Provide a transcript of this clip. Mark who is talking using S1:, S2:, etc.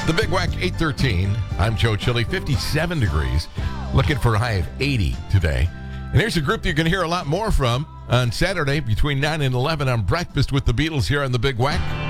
S1: The Big Whack 813. I'm Joe Chili, 57 degrees. Looking for a high of 80 today. And here's a group that you're going to hear a lot more from on Saturday between 9 and 11 on Breakfast with the Beatles here on The Big Whack.